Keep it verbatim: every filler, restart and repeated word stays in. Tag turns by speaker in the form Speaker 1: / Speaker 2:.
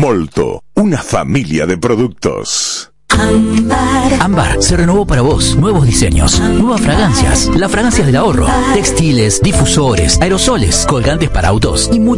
Speaker 1: Molto, una familia de productos.
Speaker 2: Ámbar. Ámbar se renovó para vos. Nuevos diseños, nuevas fragancias, las fragancias del ahorro, textiles, difusores, aerosoles, colgantes para autos y mucho